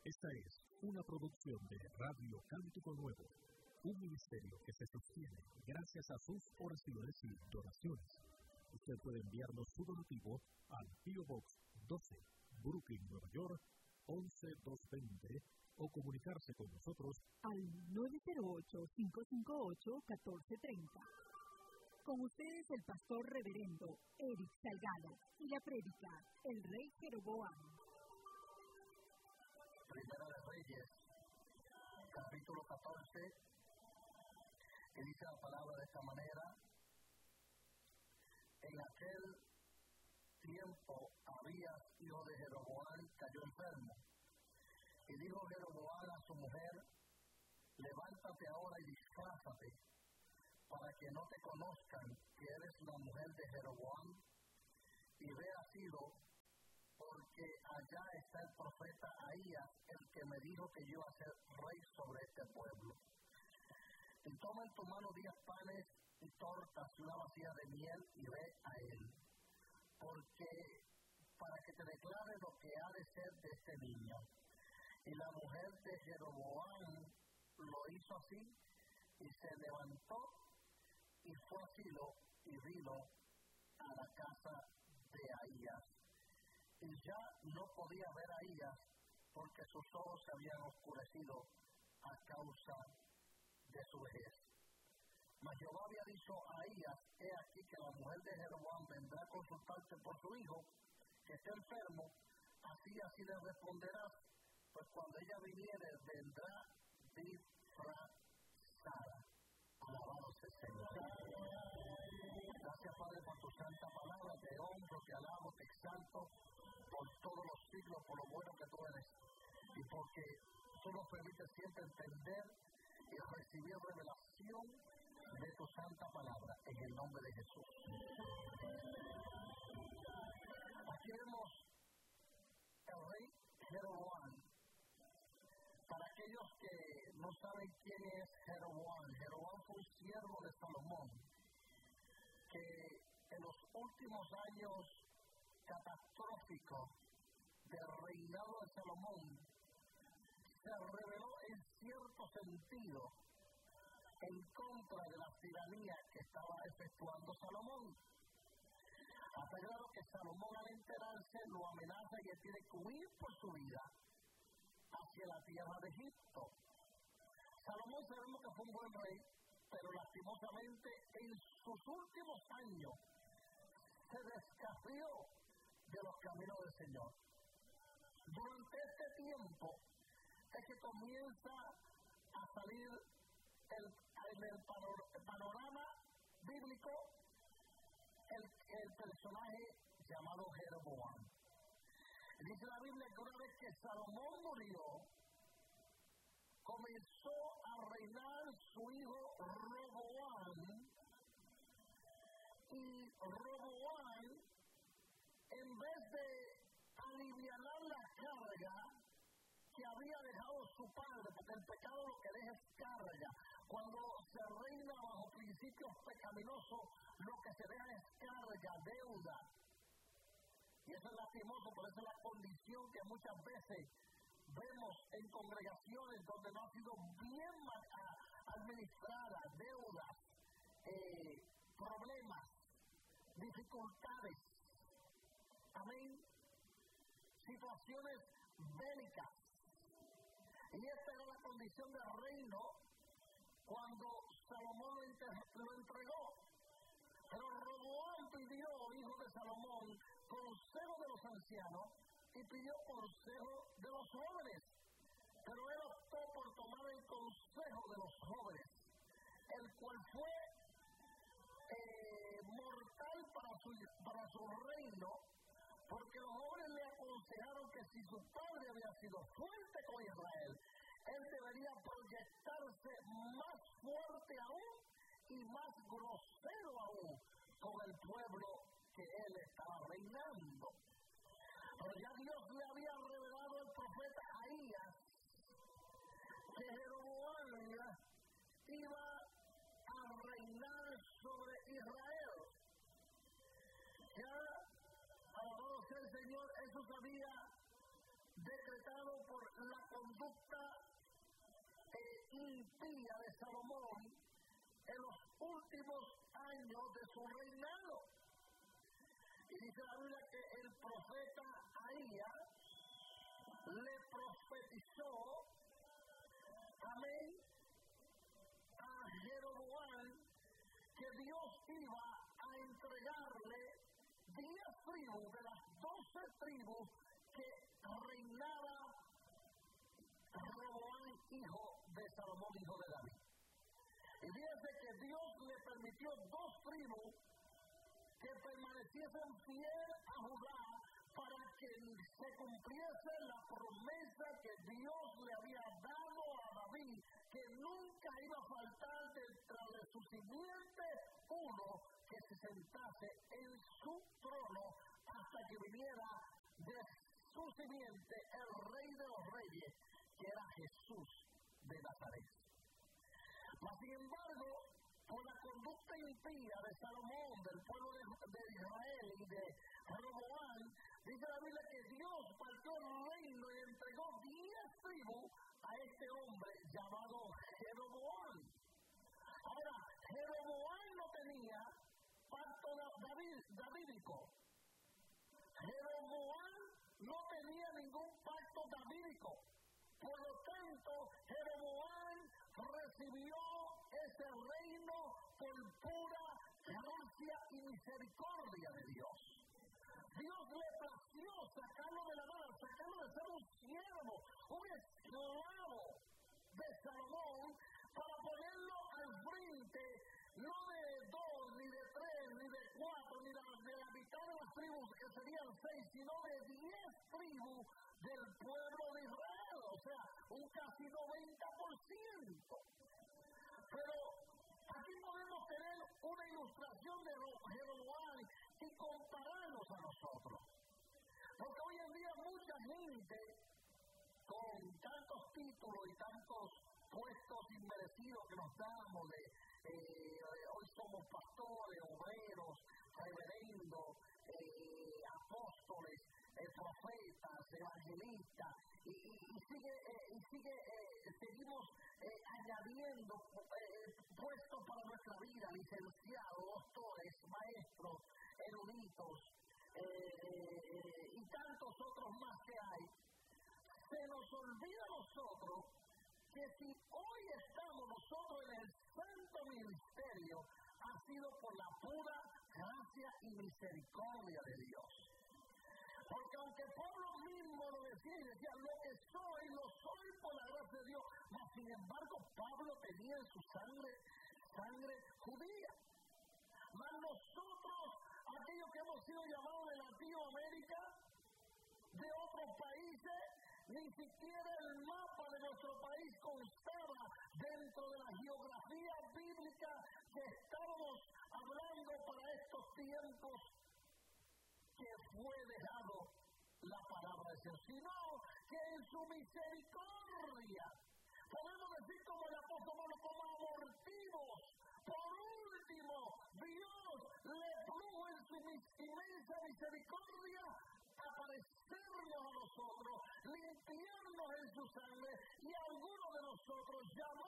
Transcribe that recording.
Esta es una producción de Radio Cántico Nuevo, un ministerio que se sostiene gracias a sus oraciones y donaciones. Usted puede enviarnos su donativo al P.O. Box 12, Brooklyn, Nueva York, 11220, o comunicarse con nosotros al 908-558-1430. Con ustedes el pastor reverendo Eric Salgado y la prédica El Rey Jeroboam. Primera de Reyes, capítulo 14, que dice la palabra de esta manera: en aquel tiempo Abías, hijo de Jeroboam, cayó enfermo, y dijo Jeroboam a su mujer: levántate ahora y disfrázate, para que no te conozcan que eres la mujer de Jeroboam, y vea sido, porque allá está el profeta Ahías, el que me dijo que yo iba a ser rey sobre este pueblo. Y toma en tu mano 10 panes y tortas y una vasija de miel y ve a él, porque para que te declare lo que ha de ser de este niño. Y la mujer de Jeroboam lo hizo así, y se levantó y fue a Silo y vino a la casa de Ahías. Y ya no podía ver a Ahías, porque sus ojos se habían oscurecido a causa de su vejez. Mas Jehová había dicho a Ahías: he aquí que la mujer de Jeroboam vendrá a consultarte por su hijo, que está enfermo, así le responderás, pues cuando ella viniere vendrá disfrazada. Alabado sea el Señor. Gracias, Padre, por tu santa palabra. Te honro, te alabo, te exalto por todos los siglos, por lo bueno que tú eres, y porque tú nos permites siempre entender y recibir revelación de tu santa palabra, en el nombre de Jesús. Aquí vemos el rey Jeroboam. Para aquellos que no saben quién es Jeroboam, Jeroboam fue un siervo de Salomón, que en los últimos años catastróficos del reinado de Salomón se reveló en cierto sentido en contra de la tiranía que estaba efectuando Salomón. Hasta grado que Salomón, al enterarse, lo amenaza y él tiene que huir por su vida hacia la tierra de Egipto. Salomón, sabemos que fue un buen rey, pero lastimosamente en sus últimos años se descarrió de los caminos del Señor. Durante este tiempo es que comienza a salir en el panorama bíblico el personaje llamado Jeroboam. Dice la Biblia que una vez que Salomón murió, comenzó a reinar su hijo Roboam, y Roboam, en vez de alivianar la carga que había dejado su padre, porque el pecado lo que deja es carga. Cuando se reina bajo principios pecaminosos, lo que se deja es carga, deuda. Y eso es lastimoso, por eso es la condición que muchas veces vemos en congregaciones donde no ha sido bien administrada, deudas, problemas, dificultades, amén, situaciones bélicas. Y esta era la condición del reino cuando Salomón lo entregó. Pero Roboam pidió, hijo de Salomón, consejo de los ancianos y pidió consejo de los jóvenes. Pero él optó por tomar el consejo de los jóvenes, el cual fue mortal para su reino, porque los jóvenes le aconsejaron que si su padre había sido fuerte con Israel, él debería proyectarse más fuerte aún y más grosero aún con el pueblo que él estaba reinando. Pero ya Dios le había revelado al profeta Ahías que Jeroboam iba a reinar sobre Israel. Ya, alabado sea el Señor, eso se había decretado por la impía de Salomón en los últimos años de su reinado. Y dice la Biblia que el profeta Ahías le profetizó, amén, a Jeroboam que Dios iba a entregarle 10 tribus de las 12 tribus que reinaba Jeroboam, hijo de Salomón, hijo de David. Y fíjense que Dios le permitió 2 tribus que permaneciesen fieles a Judá para que se cumpliese la promesa que Dios le había dado a David, que nunca iba a faltar dentro de su simiente uno que se sentase en su trono hasta que viniera de su simiente el Rey de los Reyes, que era Jesús de Nazaret. Mas, sin embargo, por la conducta impía de Salomón, del pueblo de Israel y de Jeroboam, dice la Biblia que Dios partió el reino y entregó 10 tribus a este hombre llamado Jeroboam. Ahora, Jeroboam no tenía pacto davídico. Jeroboam no tenía ningún pacto davídico. Por lo tanto, Jeroboam recibió ese reino por pura gracia y misericordia de Dios. Dios le plació sacarlo de la nada, sacarlo de ser un siervo, un esclavo de Salomón, para ponerlo al frente, no de 2, ni de 3, ni de 4, ni de la mitad de las tribus, que serían 6, sino de 10 tribus del pueblo de Israel, o sea, un casi 90%. Pero aquí podemos tener una ilustración de Jeroboam y compararnos a nosotros. Porque hoy en día mucha gente con tantos títulos y tantos puestos inmerecidos que nos damos hoy somos pastores, obreros, reverendos, apóstoles, profetas, evangelistas, seguimos añadiendo puestos para nuestra vida, licenciados, doctores, maestros, eruditos, y tantos otros más que hay. Se nos olvida a nosotros que si hoy estamos nosotros en el santo ministerio, ha sido por la pura gracia y misericordia de Dios. Porque aunque Pablo mismo lo decía, lo que lo soy por la gracia de Dios, mas sin embargo Pablo tenía en su sangre judía. Mas nosotros, aquellos que hemos sido llamados de Latinoamérica, de otros países, ni siquiera el mapa de nuestro país constaba dentro de la geografía bíblica que estábamos hablando para estos tiempos que fue dejado la palabra de Dios, sino que en su misericordia, podemos decir como el apóstol Pablo, como abortivos, por último, Dios le plugo en su inmensa misericordia aparecernos a nosotros, limpiarnos en su sangre y a algunos de nosotros llamar